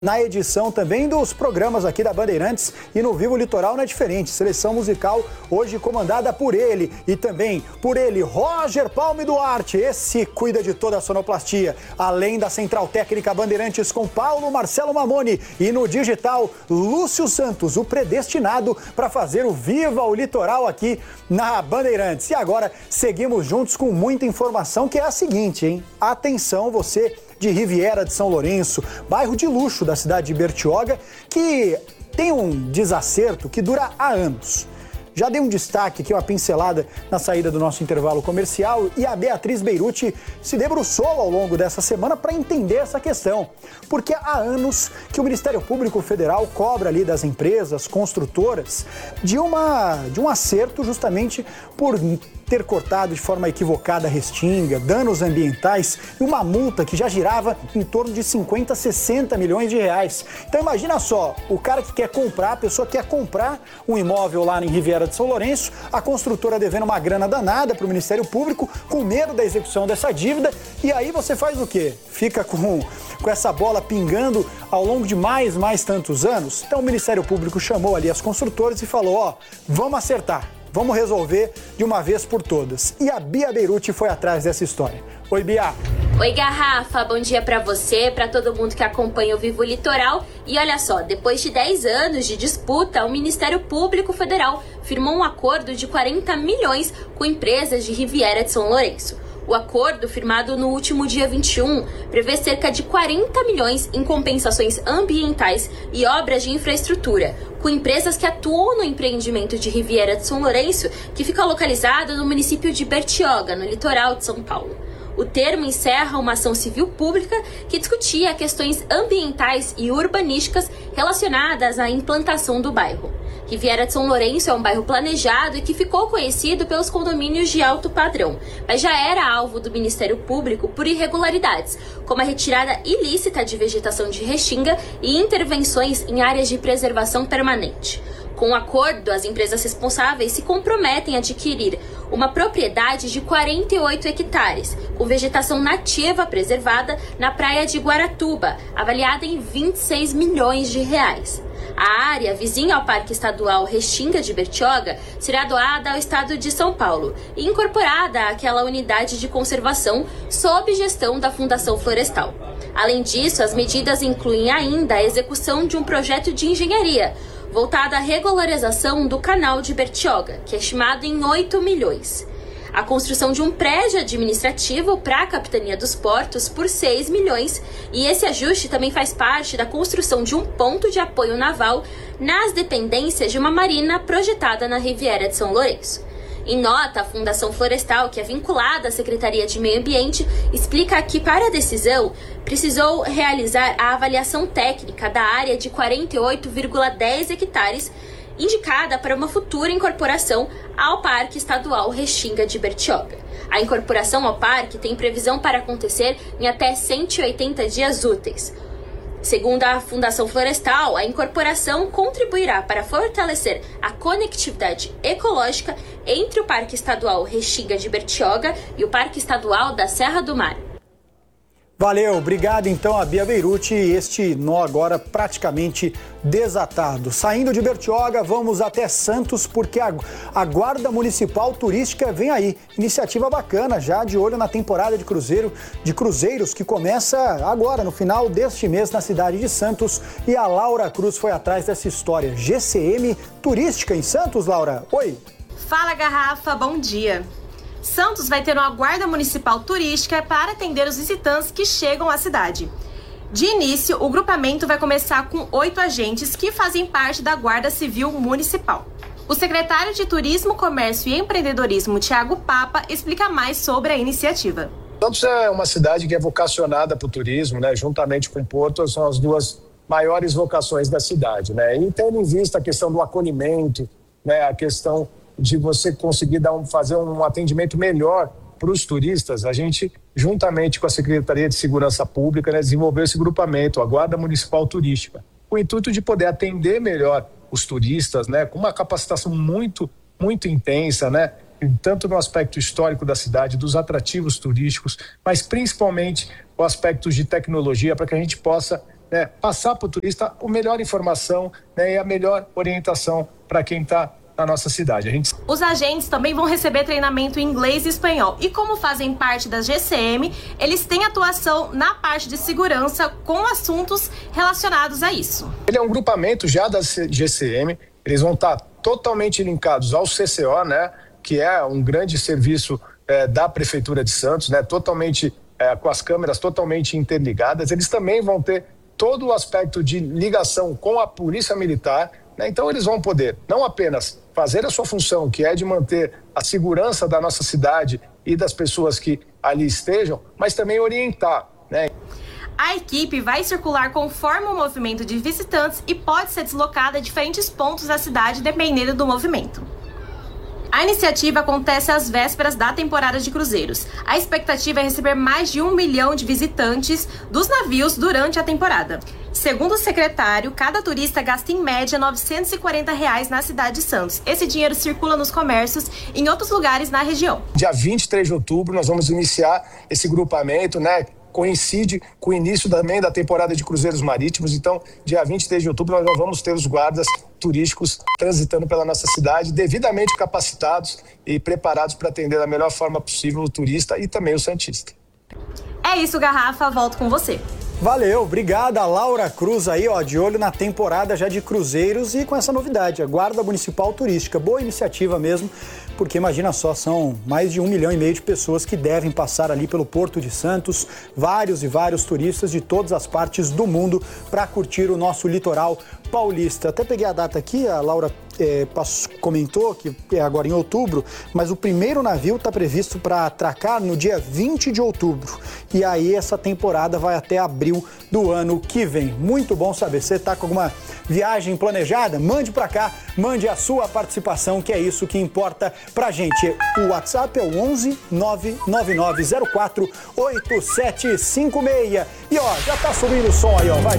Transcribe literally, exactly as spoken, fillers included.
Na edição também dos programas aqui da Bandeirantes e no Vivo Litoral não é diferente. Seleção musical hoje comandada por ele e também por ele, Roger Palme Duarte. Esse cuida de toda a sonoplastia, além da Central Técnica Bandeirantes com Paulo Marcelo Mamoni e no digital Lúcio Santos, o predestinado para fazer o Viva o Litoral aqui na Bandeirantes. E agora seguimos juntos com muita informação que é a seguinte, hein? Atenção você de Riviera de São Lourenço, bairro de luxo da cidade de Bertioga, que tem um desacerto que dura há anos. Já dei um destaque aqui, uma pincelada na saída do nosso intervalo comercial e a Beatriz Beirute se debruçou ao longo dessa semana para entender essa questão. Porque há anos que o Ministério Público Federal cobra ali das empresas, construtoras, de, uma, de um acerto justamente por ter cortado de forma equivocada a restinga, danos ambientais e uma multa que já girava em torno de cinquenta, sessenta milhões de reais. Então imagina só, o cara que quer comprar, a pessoa quer comprar um imóvel lá em Riviera de São Lourenço, a construtora devendo uma grana danada para o Ministério Público, com medo da execução dessa dívida, e aí você faz o quê? Fica com, com essa bola pingando ao longo de mais, mais tantos anos? Então o Ministério Público chamou ali as construtoras e falou, ó, vamos acertar. Vamos resolver de uma vez por todas. E a Bia Beirute foi atrás dessa história. Oi, Bia. Oi, Garrafa. Bom dia pra você, pra todo mundo que acompanha o Vivo Litoral. E olha só, depois de dez anos de disputa, o Ministério Público Federal firmou um acordo de quarenta milhões com empresas de Riviera de São Lourenço. O acordo, firmado no último dia vinte e um, prevê cerca de quarenta milhões em compensações ambientais e obras de infraestrutura, com empresas que atuam no empreendimento de Riviera de São Lourenço, que fica localizado no município de Bertioga, no litoral de São Paulo. O termo encerra uma ação civil pública que discutia questões ambientais e urbanísticas relacionadas à implantação do bairro. Riviera de São Lourenço é um bairro planejado e que ficou conhecido pelos condomínios de alto padrão, mas já era alvo do Ministério Público por irregularidades, como a retirada ilícita de vegetação de restinga e intervenções em áreas de preservação permanente. Com o acordo, as empresas responsáveis se comprometem a adquirir uma propriedade de quarenta e oito hectares, com vegetação nativa preservada na praia de Guaratuba, avaliada em vinte e seis milhões de reais. A área vizinha ao Parque Estadual Restinga de Bertioga será doada ao Estado de São Paulo e incorporada àquela unidade de conservação sob gestão da Fundação Florestal. Além disso, as medidas incluem ainda a execução de um projeto de engenharia voltada à regularização do canal de Bertioga, que é estimado em oito milhões. A construção de um prédio administrativo para a Capitania dos Portos por seis milhões, e esse ajuste também faz parte da construção de um ponto de apoio naval nas dependências de uma marina projetada na Riviera de São Lourenço. Em nota, a Fundação Florestal, que é vinculada à Secretaria de Meio Ambiente, explica que, para a decisão, precisou realizar a avaliação técnica da área de quarenta e oito vírgula dez hectares, indicada para uma futura incorporação ao Parque Estadual Restinga de Bertioga. A incorporação ao parque tem previsão para acontecer em até cento e oitenta dias úteis. Segundo a Fundação Florestal, a incorporação contribuirá para fortalecer a conectividade ecológica entre o Parque Estadual Restinga de Bertioga e o Parque Estadual da Serra do Mar. Valeu, obrigado então a Bia Beirute, este nó agora praticamente desatado. Saindo de Bertioga, vamos até Santos, porque a, a Guarda Municipal Turística vem aí. Iniciativa bacana, já de olho na temporada de cruzeiro, de cruzeiros que começa agora, no final deste mês, na cidade de Santos. E a Laura Cruz foi atrás dessa história. G C M Turística em Santos, Laura. Oi. Fala, Garrafa, bom dia. Santos vai ter uma guarda municipal turística para atender os visitantes que chegam à cidade. De início, o grupamento vai começar com oito agentes que fazem parte da Guarda Civil Municipal. O secretário de Turismo, Comércio e Empreendedorismo, Thiago Papa, explica mais sobre a iniciativa. Santos é uma cidade que é vocacionada para o turismo, né? Juntamente com Porto, são as duas maiores vocações da cidade, né? E tendo em vista a questão do acolhimento, né? A questão de você conseguir dar um, fazer um atendimento melhor para os turistas, a gente, juntamente com a Secretaria de Segurança Pública, né, desenvolveu esse grupamento, a Guarda Municipal Turística, com o intuito de poder atender melhor os turistas, né, com uma capacitação muito, muito intensa, né, tanto no aspecto histórico da cidade, dos atrativos turísticos, mas principalmente o aspecto de tecnologia, para que a gente possa né, passar para o turista a melhor informação, né, e a melhor orientação para quem está na nossa cidade. A gente... Os agentes também vão receber treinamento em inglês e espanhol. E como fazem parte da G C M, eles têm atuação na parte de segurança com assuntos relacionados a isso. Ele é um grupamento já da G C M, eles vão estar totalmente linkados ao C C O, né, que é um grande serviço é, da Prefeitura de Santos, né, totalmente é, com as câmeras totalmente interligadas. Eles também vão ter todo o aspecto de ligação com a Polícia Militar, né, então eles vão poder não apenas fazer a sua função, que é de manter a segurança da nossa cidade e das pessoas que ali estejam, mas também orientar, né? A equipe vai circular conforme o movimento de visitantes e pode ser deslocada a diferentes pontos da cidade, dependendo do movimento. A iniciativa acontece às vésperas da temporada de cruzeiros. A expectativa é receber mais de um milhão de visitantes dos navios durante a temporada. Segundo o secretário, cada turista gasta em média novecentos e quarenta reais na cidade de Santos. Esse dinheiro circula nos comércios e em outros lugares na região. Dia vinte e três de outubro nós vamos iniciar esse grupamento, né? Coincide com o início também da temporada de cruzeiros marítimos. Então, dia vinte e três de outubro, nós vamos ter os guardas turísticos transitando pela nossa cidade, devidamente capacitados e preparados para atender da melhor forma possível o turista e também o santista. É isso, Garrafa. Volto com você. Valeu, obrigada, Laura Cruz aí, ó, de olho na temporada já de cruzeiros e com essa novidade, a Guarda Municipal Turística. Boa iniciativa mesmo, porque imagina só, são mais de um milhão e meio de pessoas que devem passar ali pelo Porto de Santos, vários e vários turistas de todas as partes do mundo para curtir o nosso litoral paulista. Até peguei a data aqui, a Laura é, passou, comentou que é agora em outubro, mas o primeiro navio está previsto para atracar no dia vinte de outubro. E aí essa temporada vai até abril do ano que vem. Muito bom saber. Você está com alguma viagem planejada? Mande para cá, mande a sua participação, que é isso que importa pra gente. O WhatsApp é o onze nove nove nove zero quatro oito sete cinco seis. E ó, já tá subindo o som aí, ó. Vai.